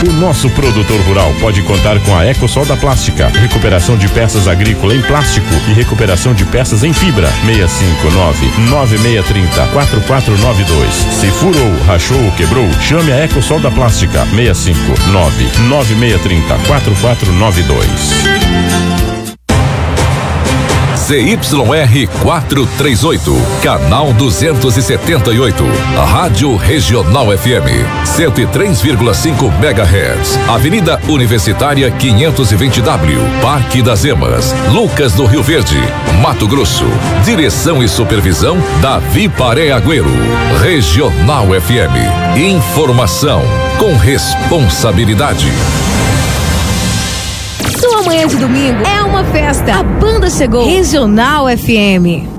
O nosso produtor rural pode contar com a Ecosol da Plástica, recuperação de peças agrícolas em plástico e recuperação de peças em fibra. 659-9630-4492. Se furou, rachou ou quebrou, chame a Ecosol da Plástica. 659-9630-4492. ZYR 438, canal 278, Rádio Regional FM, 103,5 MHz, Avenida Universitária 520W, Parque das Emas, Lucas do Rio Verde, Mato Grosso. Direção e supervisão Davi Paré Agüero. Regional FM, informação com responsabilidade. Sua manhã de domingo é uma festa. A banda chegou. Regional FM.